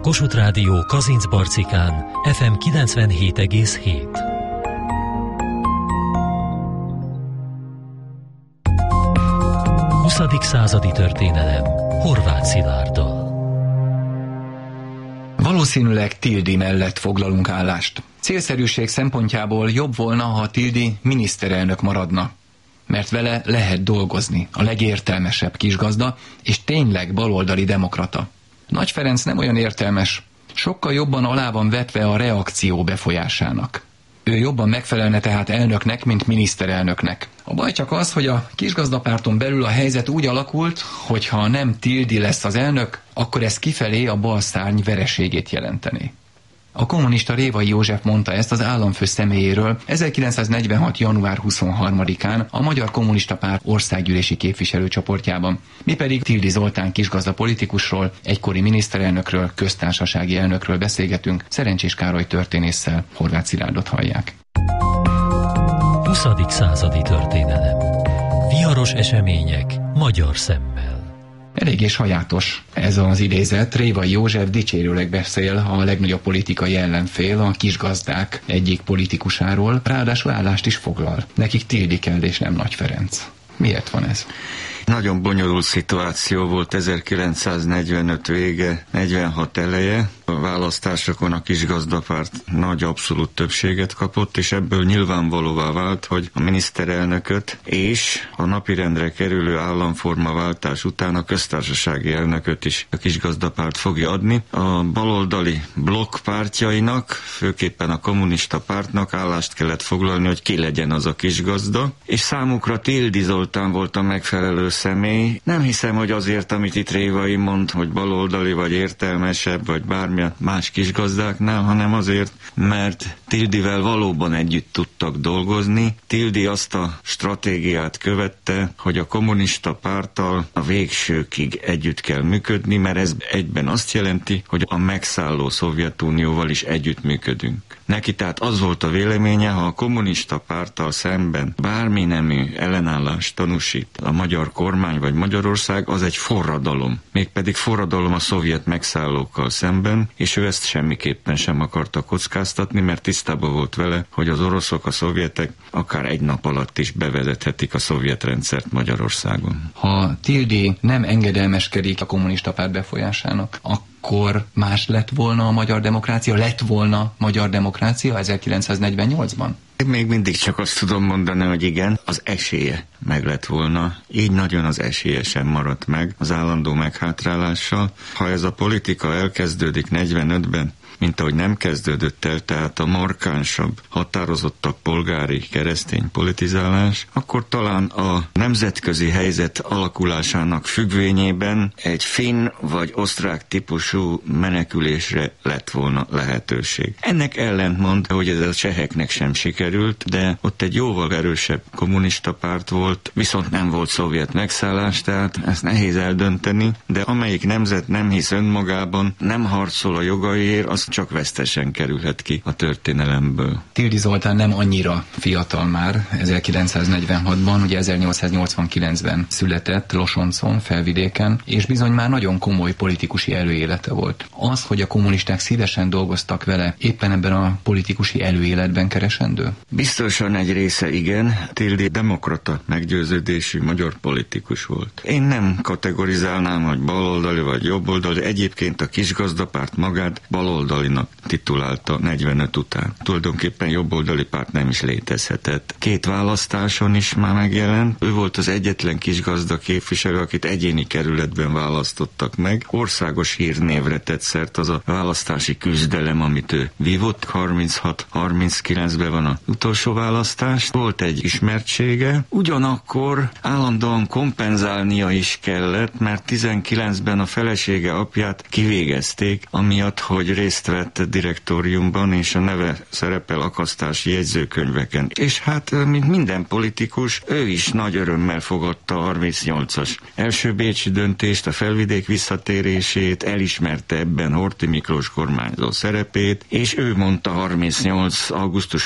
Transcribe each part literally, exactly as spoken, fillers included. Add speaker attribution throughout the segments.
Speaker 1: Kossuth Rádió Kazincbarcikán ef em kilencvenhét egész hét. huszadik századi történelem Horváth Szilárddal.
Speaker 2: Valószínűleg Tildy mellett foglalunk állást. Célszerűség szempontjából jobb volna, ha Tildy miniszterelnök maradna, mert vele lehet dolgozni, a legértelmesebb kisgazda, és tényleg baloldali demokrata. Nagy Ferenc nem olyan értelmes, sokkal jobban alá van vetve a reakció befolyásának. Ő jobban megfelelne tehát elnöknek, mint miniszterelnöknek. A baj csak az, hogy a kisgazdapárton belül a helyzet úgy alakult, hogy ha nem Tildy lesz az elnök, akkor ez kifelé a bal szárny vereségét jelenteni. A kommunista Révai József mondta ezt az államfő személyéről ezerkilencszáznegyvenhat január huszonharmadikán a Magyar Kommunista Párt országgyűlési képviselőcsoportjában. Mi pedig Tildy Zoltán kisgazda politikusról, egykori miniszterelnökről, köztársasági elnökről beszélgetünk, Szerencsés Károly történésszel. Horváth Szilárddot hallják.
Speaker 1: huszadik századi történelem. Viharos események magyar szemmel.
Speaker 2: Eléggé sajátos ez az idézet. Révai József dicsérőleg beszél a legnagyobb politikai ellenfél, a kisgazdák egyik politikusáról, ráadásul állást is foglal. Nekik Tildy kell, és nem Nagy Ferenc. Miért van ez?
Speaker 3: Nagyon bonyolult szituáció volt ezerkilencszáznegyvenöt vége, negyvenhat eleje. A választásokon a kisgazdapárt nagy abszolút többséget kapott, és ebből nyilvánvalóvá vált, hogy a miniszterelnököt és a napirendre kerülő államformaváltás után a köztársasági elnököt is a kisgazdapárt fogja adni. A baloldali blokk pártjainak, főképpen a kommunista pártnak állást kellett foglalni, hogy ki legyen az a kisgazda, és számukra Tildy Zoltán volt a megfelelő személy. Nem hiszem, hogy azért, amit itt Révai mond, hogy baloldali vagy értelmesebb, vagy bármi más kisgazdáknál, hanem azért, mert Tildyvel valóban együtt tudtak dolgozni. Tildy azt a stratégiát követte, hogy a kommunista párttal a végsőkig együtt kell működni, mert ez egyben azt jelenti, hogy a megszálló Szovjetunióval is együtt működünk. Neki tehát az volt a véleménye, ha a kommunista párttal szemben bármi nemű ellenállást tanúsít a magyar kormány vagy Magyarország, az egy forradalom. Mégpedig forradalom a szovjet megszállókkal szemben, és ő ezt semmiképpen sem akarta kockáztatni, mert tisztában volt vele, hogy az oroszok, a szovjetek akár egy nap alatt is bevezethetik a szovjet rendszert Magyarországon.
Speaker 2: Ha Tildy nem engedelmeskedik a kommunista párt befolyásának, akkor más lett volna a magyar demokrácia? Lett volna magyar demokrácia ezerkilencszáznegyvennyolcban?
Speaker 3: Én még mindig csak azt tudom mondani, hogy igen, az esélye meg lett volna. Így nagyon az esélye sem maradt meg az állandó meghátrálással. Ha ez a politika elkezdődik negyvenötben, mint ahogy nem kezdődött el, tehát a markánsabb, határozottabb polgári keresztény politizálás, akkor talán a nemzetközi helyzet alakulásának függvényében egy finn vagy osztrák típusú menekülésre lett volna lehetőség. Ennek ellentmond, hogy ez a cseheknek sem sikerült, de ott egy jóval erősebb kommunista párt volt, viszont nem volt szovjet megszállás, tehát ezt nehéz eldönteni, de amelyik nemzet nem hisz önmagában, nem harcol a jogaiért, az csak vesztesen kerülhet ki a történelemből.
Speaker 2: Tildy Zoltán nem annyira fiatal már, ezerkilencszáznegyvenhatban, ugye ezernyolcszáznyolcvankilencben született Losoncon, Felvidéken, és bizony már nagyon komoly politikusi előélete volt. Az, hogy a kommunisták szívesen dolgoztak vele, éppen ebben a politikusi előéletben keresendő?
Speaker 3: Biztosan egy része igen. Tildy demokrata meggyőződésű magyar politikus volt. Én nem kategorizálnám, hogy baloldali vagy jobboldali, egyébként a kisgazdapárt magát baloldalinak titulálta negyvenöt után. Tulajdonképpen jobboldali párt nem is létezhetett. Két választáson is már megjelent. Ő volt az egyetlen kisgazda képviselő, akit egyéni kerületben választottak meg. Országos hírnévre tett szert az a választási küzdelem, amit ő vívott. harminchat harminckilencben van az utolsó választás. Volt egy ismertsége. Ugyanakkor állandóan kompenzálnia is kellett, mert tizenkilencben a felesége apját kivégezték, amiatt, hogy részt vett direktóriumban, és a neve szerepel akasztási jegyzőkönyveken. És hát, mint minden politikus, ő is nagy örömmel fogadta a harmincnyolcas első bécsi döntést, a Felvidék visszatérését, elismerte ebben Horthy Miklós kormányzó szerepét, és ő mondta harmincnyolc augusztus huszadikán,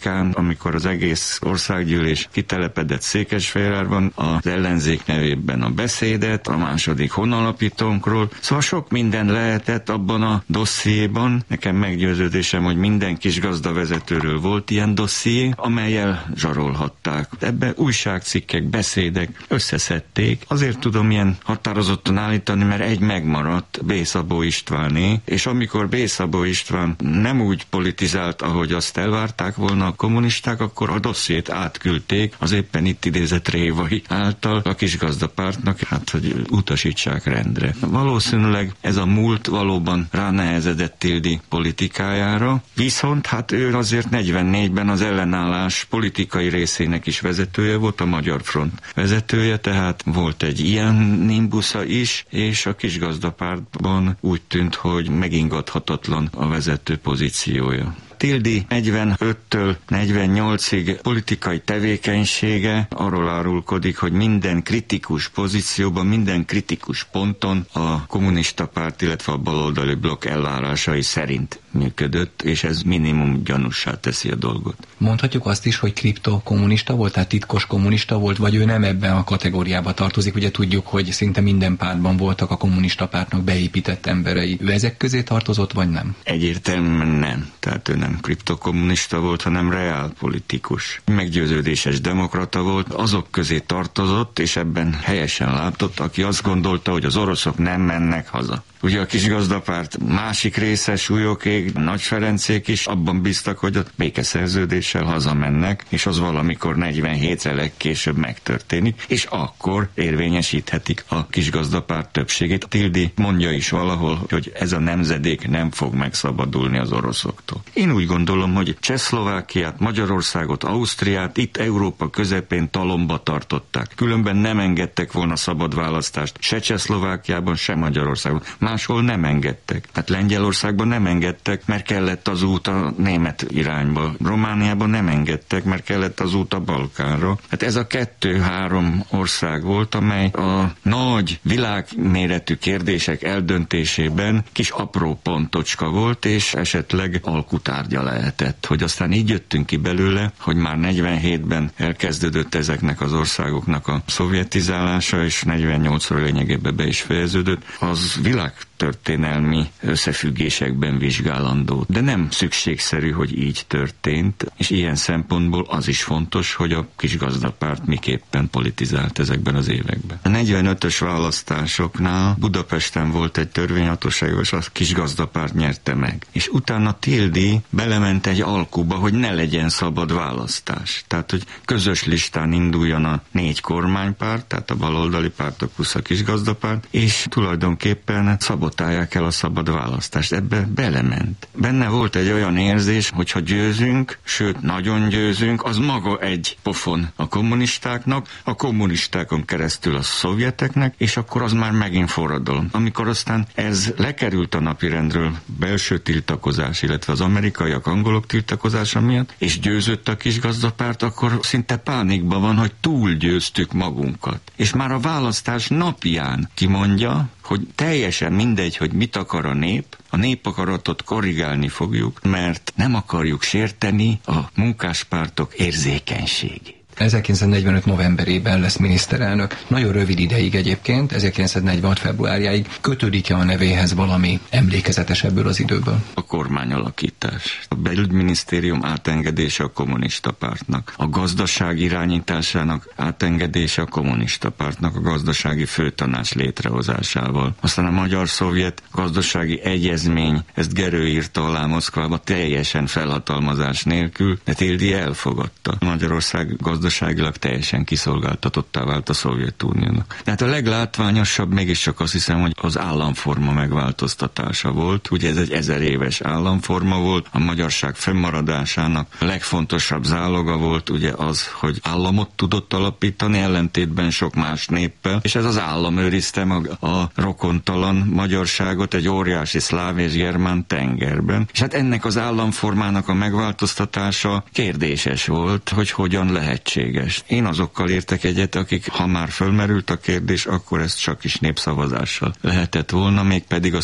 Speaker 3: harmadikán, amikor az egész országgyűlés kitelepedett Székesfehérvárban, az ellenzék nevében a beszédet, a második honalapítónkról. Szóval sok minden lehetett abban a dossziéban. Nekem meggyőződésem, hogy minden kis gazdavezetőről volt ilyen dosszié, amellyel zsarolhatták. Ebben újságcikkek, beszédek összeszedték. Azért tudom ilyen határozottan állítani, mert egy megmaradt, B. Szabó Istváné, és amikor B. Szabó István nem úgy politizált, ahogy azt elvárták volna a kommunisták, akkor a dossziét átküldték az éppen itt idézett Révai által a Kisgazdapártnak, hát hogy utasítsák rendre. Valószínűleg ez a múlt valóban ránehezedett Tildy politikájára, viszont hát ő azért negyvennégyben az ellenállás politikai részének is vezetője volt, a Magyar Front vezetője, tehát volt egy ilyen nimbusza is, és a Kisgazdapártban úgy tűnt, hogy megingathatatlan a vezető pozíciója. Tildy negyvenöttől negyvennyolcig politikai tevékenysége arról árulkodik, hogy minden kritikus pozícióban, minden kritikus ponton a kommunista párt, illetve a baloldali blokk elvárásai szerint működött, és ez minimum gyanússá teszi a dolgot.
Speaker 2: Mondhatjuk azt is, hogy kriptokommunista volt, tehát titkos kommunista volt, vagy ő nem ebben a kategóriába tartozik? Ugye tudjuk, hogy szinte minden pártban voltak a kommunista pártnak beépített emberei. Ő ezek közé tartozott, vagy nem?
Speaker 3: Egyértelműen nem. Tehát ő nem kriptokommunista volt, hanem reálpolitikus. Meggyőződéses demokrata volt, azok közé tartozott, és ebben helyesen látott, aki azt gondolta, hogy az oroszok nem mennek haza. Ugye a Kisgazdapárt másik része, Súlyokék, Nagy Ferencék is abban bíztak, hogy a békeszerződéssel hazamennek, és az valamikor negyvenhétre legkésőbb megtörténik, és akkor érvényesíthetik a Kisgazdapárt többségét. Tildy mondja is valahol, hogy ez a nemzedék nem fog megszabadulni az oroszoktól. Én úgy gondolom, hogy Csehszlovákiát, Magyarországot, Ausztriát itt Európa közepén talomba tartották. Különben nem engedtek volna szabad választást se Csehszlovákiában, se Magyarországon. Máshol nem engedtek. Hát Lengyelországban nem engedtek, mert kellett az út a német irányba. Romániában nem engedtek, mert kellett az út a Balkánra. Hát ez a kettő-három ország volt, amely a nagy világméretű kérdések eldöntésében kis apró pontocska volt, és esetleg alkutárgya lehetett. Hogy aztán így jöttünk ki belőle, hogy már negyvenhétben elkezdődött ezeknek az országoknak a szovjetizálása, és negyvennyolcra lényegében be is fejeződött, az világ történelmi összefüggésekben vizsgálandó. De nem szükségszerű, hogy így történt, és ilyen szempontból az is fontos, hogy a Kisgazdapárt miképpen politizált ezekben az években. A negyvenötös választásoknál Budapesten volt egy törvényhatóság, és a Kisgazdapárt nyerte meg. És utána Tildy belement egy alkuba, hogy ne legyen szabad választás. Tehát, hogy közös listán induljon a négy kormánypárt, tehát a baloldali pártok plusz a Kisgazdapárt, és tulajdonképpen szabotálják el a szabad választást. Ebbe belement. Benne volt egy olyan érzés, hogy ha győzünk, sőt nagyon győzünk, az maga egy pofon a kommunistáknak, a kommunistákon keresztül a szovjeteknek, és akkor az már megint forradalom. Amikor aztán ez lekerült a napirendről, belső tiltakozás, illetve az amerikaiak, angolok tiltakozása miatt, és győzött a Kisgazdapárt, akkor szinte pánikban van, hogy túlgyőztük magunkat. És már a választás napján kimondja, hogy teljesen mindegy, hogy mit akar a nép, a népakaratot korrigálni fogjuk, mert nem akarjuk sérteni a munkáspártok érzékenységét.
Speaker 2: ezerkilencszáznegyvenöt novemberében lesz miniszterelnök. Nagyon rövid ideig egyébként, ezerkilencszáznegyvenhat februárjáig. Kötődik-e a nevéhez valami emlékezetes ebből az időből?
Speaker 3: A kormányalakítás. A belügyminisztérium átengedése a kommunista pártnak. A gazdaság irányításának átengedése a kommunista pártnak a gazdasági főtanács létrehozásával. Aztán a magyar-szovjet gazdasági egyezmény, ezt Gerő írta alá Moszkvába teljesen felhatalmazás nélkül, de Tildy elfogadta. Magyarország gazdasági gazdaságilag teljesen kiszolgáltatottá vált a Szovjetuniónak. Tehát a leglátványosabb mégiscsak azt hiszem, hogy az államforma megváltoztatása volt. Ugye ez egy ezer éves államforma volt, a magyarság fennmaradásának a legfontosabb záloga volt ugye az, hogy államot tudott alapítani, ellentétben sok más néppel, és ez az állam őrizte meg a rokontalan magyarságot egy óriási szláv és germán tengerben. És hát ennek az államformának a megváltoztatása kérdéses volt, hogy hogyan lehetséges. Én azokkal értek egyet, akik, ha már fölmerült a kérdés, akkor ezt csak is népszavazással lehetett volna, mégpedig a szuverenitást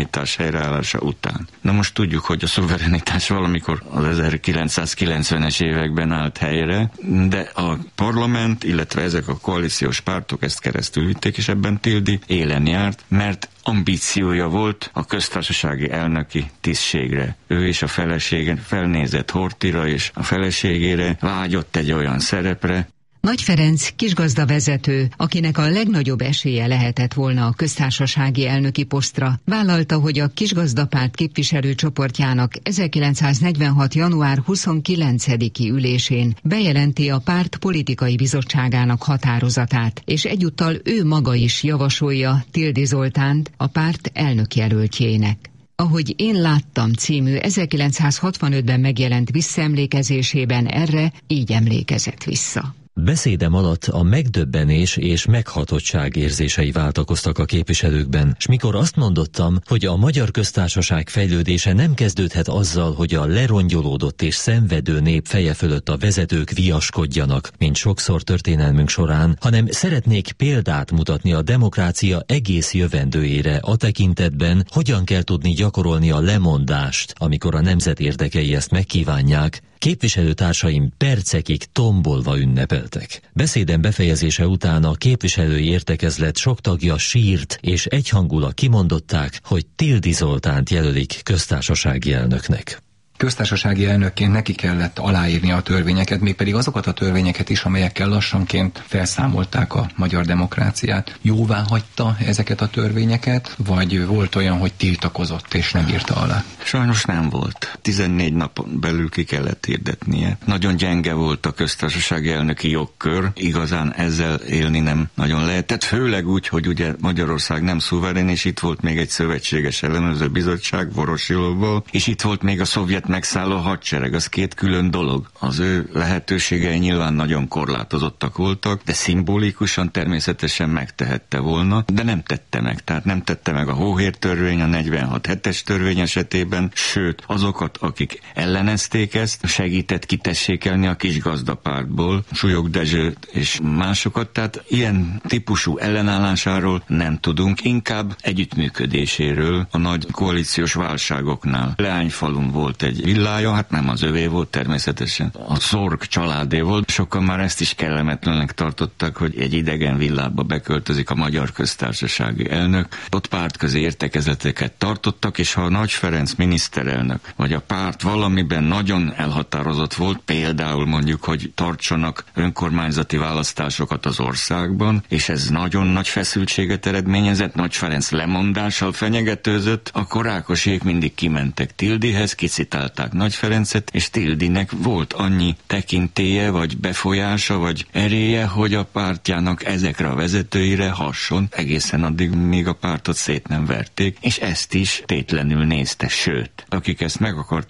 Speaker 3: szuverenitás helyreállása után. Na most tudjuk, hogy a szuverenitás valamikor az ezerkilencszázkilencvenes években állt helyre, de a parlament, illetve ezek a koalíciós pártok ezt keresztül vitték, és ebben Tildy élen járt, mert ambíciója volt a köztársasági elnöki tisztségre. Ő és a felesége felnézett Horthyra, és a feleségére vágyott egy olyan szerepre.
Speaker 4: Nagy Ferenc kisgazda vezető, akinek a legnagyobb esélye lehetett volna a köztársasági elnöki posztra, vállalta, hogy a kisgazdapárt képviselőcsoportjának ezerkilencszáznegyvenhat. január huszonkilencediki ülésén bejelenti a párt politikai bizottságának határozatát, és egyúttal ő maga is javasolja Tildy Zoltánt a párt elnökjelöltjének. Ahogy én láttam című ezerkilencszázhatvanötben megjelent visszaemlékezésében erre így emlékezett vissza.
Speaker 1: Beszédem alatt a megdöbbenés és meghatottság érzései váltakoztak a képviselőkben, s mikor azt mondottam, hogy a Magyar Köztársaság fejlődése nem kezdődhet azzal, hogy a lerongyolódott és szenvedő nép feje fölött a vezetők viaskodjanak, mint sokszor történelmünk során, hanem szeretnék példát mutatni a demokrácia egész jövendőjére a tekintetben, hogyan kell tudni gyakorolni a lemondást, amikor a nemzet érdekei ezt megkívánják. Képviselőtársaim percekig tombolva ünnepeltek. Beszédem befejezése után a képviselői értekezlet sok tagja sírt, és egyhangulag kimondották, hogy Tildy Zoltánt jelölik köztársasági elnöknek.
Speaker 2: Köztársasági elnökként neki kellett aláírni a törvényeket, mégpedig azokat a törvényeket is, amelyekkel lassanként felszámolták a magyar demokráciát. Jóvá hagyta ezeket a törvényeket, vagy volt olyan, hogy tiltakozott és nem írta alá?
Speaker 3: Sajnos nem volt. tizennégy napon belül ki kellett hirdetnie. Nagyon gyenge volt a köztársasági elnöki jogkör, igazán ezzel élni nem nagyon lehetett, főleg úgy, hogy ugye Magyarország nem szuverén, és itt volt még egy szövetséges ellenőrző bizottság Voroshilowból, és itt volt még a szovjet megszálló hadsereg, az két külön dolog. Az ő lehetőségei nyilván nagyon korlátozottak voltak, de szimbolikusan természetesen megtehette volna, de nem tette meg. Tehát nem tette meg a Hóhér törvény, a negyvenhat hetes törvény esetében, sőt, azokat, akik ellenezték ezt, segített kitessékelni a kisgazdapártból, Súlyog Dezsőt és másokat, tehát ilyen típusú ellenállásáról nem tudunk, inkább együttműködéséről a nagy koalíciós válságoknál. Leányfalun volt egy villája, hát nem az övé volt természetesen. A Zorg családé volt, sokan már ezt is kellemetlennek tartották, hogy egy idegen villába beköltözik a Magyar Köztársasági elnök. Ott pártközi értekezleteket tartottak, és ha a Nagy Ferenc miniszterelnök, vagy a párt valamiben nagyon elhatározott volt, például mondjuk, hogy tartsanak önkormányzati választásokat az országban, és ez nagyon nagy feszültséget eredményezett, Nagy Ferenc lemondással fenyegetőzött, akkor Rákosék mindig kimentek Tildyhez, kicitálták Nagy Ferencet, és Tildynek volt annyi tekintélye, vagy befolyása, vagy eréje, hogy a pártjának ezekre a vezetőire hasson, egészen addig, míg a pártot szét nem verték, és ezt is tétlenül nézte, sőt, akik ezt meg akarták